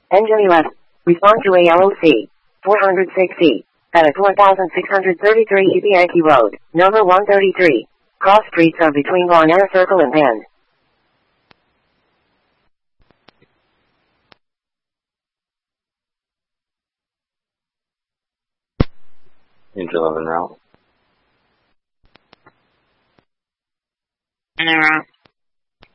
Engine left. Respond to ALOC. 460. At 4633 Yankee Road, number 133. Cross streets are between Guanera Circle and Penn. Engine 11 route. En route.